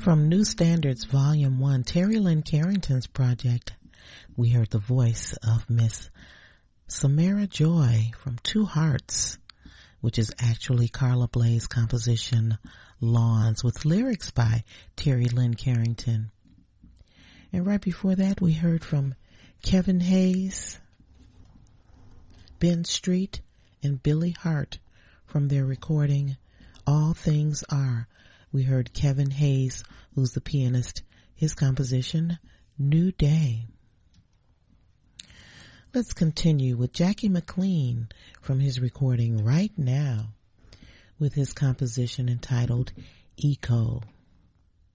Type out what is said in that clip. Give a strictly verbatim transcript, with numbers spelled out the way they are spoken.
From New Standards Volume one, Terry Lynn Carrington's project, we heard the voice of Miss Samara Joy from Two Hearts, which is actually Carla Bley's composition Lawns, with lyrics by Terry Lynn Carrington. And right before that, we heard from Kevin Hayes, Ben Street, and Billy Hart from their recording All Things Are. We heard Kevin Hayes, who's the pianist, his composition New Day. Let's continue with Jackie McLean from his recording Right Now with his composition entitled Eco.